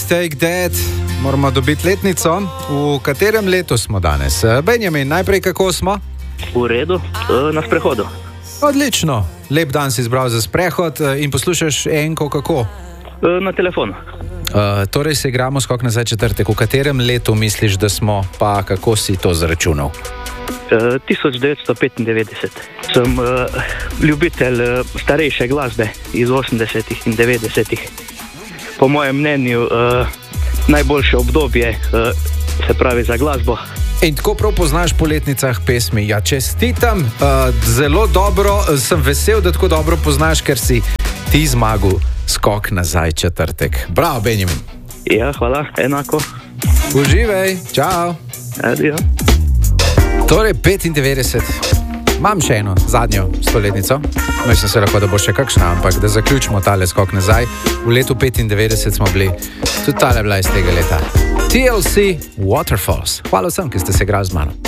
Take That. Moramo dobiti letnico. V katerem letu smo danes? Benjamin, najprej kako smo? V redu, na sprehodu. Odlično. Lep dan si izbral za sprehod in poslušaš enko kako? Na telefonu. Torej se igramo skok nazaj četrtek. V katerem letu misliš, da smo, pa kako si to zračunal? 1995. Sem ljubitelj starejše glasbe iz 80-ih in 90-ih. Po mojem mnenju najboljše obdobje, se pravi za glasbo. In tako prav poznaš po letnicah pesmi. Ja, čestitam, zelo dobro, sem vesel, da tako dobro poznaš, ker si ti zmagal skok nazaj četrtek. Bravo, Benjamin. Ja, hvala, enako. Uživaj, čau. Adijo. Torej 95. Imam še eno, zadnjo stoletnico. Mislim se lahko, da bo še kakšna, ampak da zaključimo tale skok nazaj. V letu 95 smo bili, tudi tale bila iz tega leta. TLC Waterfalls. Hvala vsem, ki ste se igrali z mano.